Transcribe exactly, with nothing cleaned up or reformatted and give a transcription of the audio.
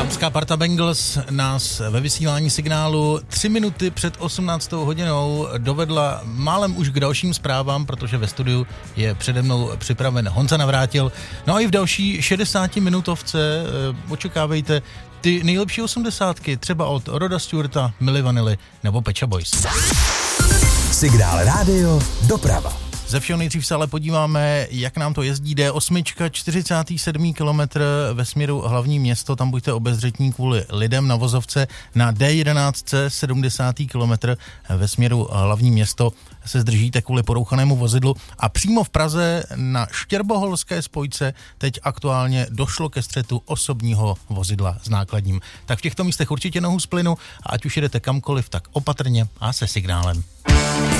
Dámská parta Bangles nás ve vysílání signálu tři minuty před osmnáctou hodinou dovedla málem už k dalším zprávám, protože ve studiu je přede mnou připraven Honza Navrátil. No a i v další šedesátiminutovce očekávejte ty nejlepší osmdesátky, třeba od Roda Stewarta, Milli Vanilli nebo Pet Shop Boys. Signál rádio doprava. Ze všeho nejdřív se ale podíváme, jak nám to jezdí. D osm, čtyřicátý sedmý kilometr ve směru hlavní město, tam buďte obezřetní kvůli lidem na vozovce. Na D jedenáct, sedmdesátý kilometr ve směru hlavní město se zdržíte kvůli porouchanému vozidlu. A přímo v Praze na Štěrboholské spojce teď aktuálně došlo ke střetu osobního vozidla s nákladním. Tak v těchto místech určitě nohu z plynu a ať už jedete kamkoliv, tak opatrně a se signálem.